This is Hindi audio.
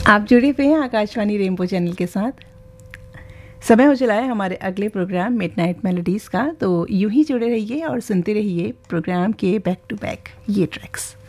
आप जुड़े हुए हैं आकाशवाणी रेनबो चैनल के साथ। समय हो चला है हमारे अगले प्रोग्राम मिडनाइट मेलोडीज़ का, तो यूं ही जुड़े रहिए और सुनते रहिए प्रोग्राम के बैक टू बैक ये ट्रैक्स।